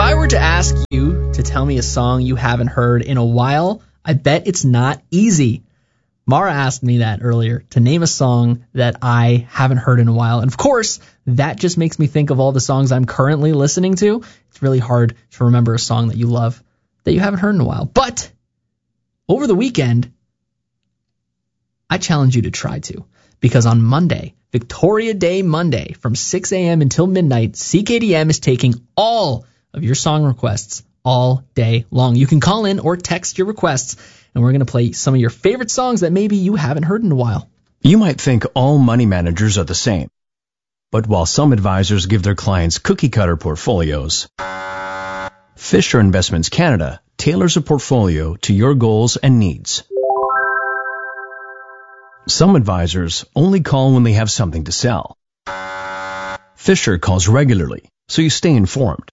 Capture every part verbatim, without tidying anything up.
I were to ask you to tell me a song you haven't heard in a while, I bet it's not easy. Mara asked me that earlier, to name a song that I haven't heard in a while. And of course, that just makes me think of all the songs I'm currently listening to. It's really hard to remember a song that you love that you haven't heard in a while. But over the weekend, I challenge you to try to. Because on Monday, Victoria Day Monday, from six a.m. until midnight, C K D M is taking all of your song requests all day long. You can call in or text your requests, and we're going to play some of your favorite songs that maybe you haven't heard in a while. You might think all money managers are the same. But while some advisors give their clients cookie-cutter portfolios, Fisher Investments Canada tailors a portfolio to your goals and needs. Some advisors only call when they have something to sell. Fisher calls regularly, so you stay informed.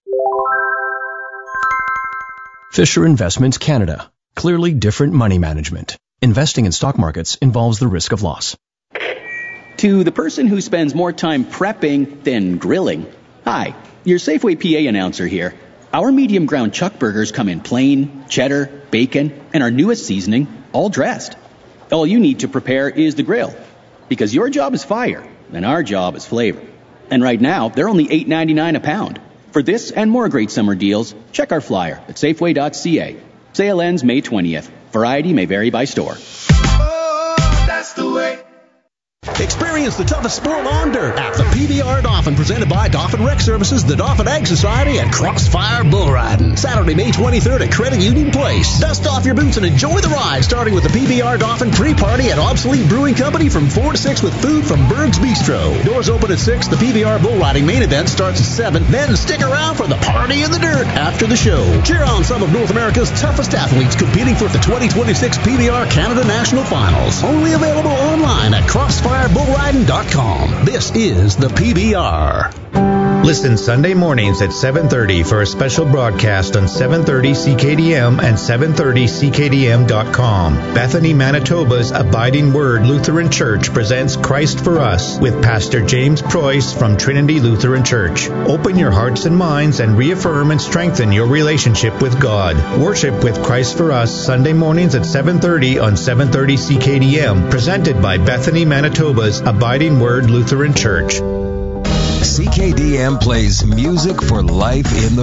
Fisher Investments Canada. Clearly different money management. Investing in stock markets involves the risk of loss. To the person who spends more time prepping than grilling. Hi, your Safeway P A announcer here. Our medium ground chuck burgers come in plain, cheddar, bacon, and our newest seasoning, all dressed. All you need to prepare is the grill. Because your job is fire, and our job is flavor. And right now, they're only eight ninety-nine a pound. For this and more great summer deals, check our flyer at safeway dot c a. Sale ends May twentieth. Variety may vary by store. Oh, that's the way. Experience the toughest sport on dirt at the P B R Dauphin, presented by Dauphin Rec Services, the Dauphin Ag Society, and Crossfire Bull Riding. Saturday, May twenty-third at Credit Union Place. Dust off your boots and enjoy the ride, starting with the P B R Dauphin pre-party at Obsolete Brewing Company from four to six with food from Berg's Bistro. Doors open at six. The P B R Bull Riding main event starts at seven. Then stick around for the Party in the Dirt after the show. Cheer on some of North America's toughest athletes competing for the twenty twenty-six P B R Canada National Finals. Only available online at crossfire bull riding dot com. This is the P B R. Listen Sunday mornings at seven thirty for a special broadcast on seven thirty C K D M and seven thirty C K D M dot com. Bethany, Manitoba's Abiding Word Lutheran Church presents Christ for Us with Pastor James Preuss from Trinity Lutheran Church. Open your hearts and minds and reaffirm and strengthen your relationship with God. Worship with Christ for Us Sunday mornings at seven thirty on seven thirty C K D M, presented by Bethany, Manitoba's Abiding Word Lutheran Church. C K D M plays music for life in the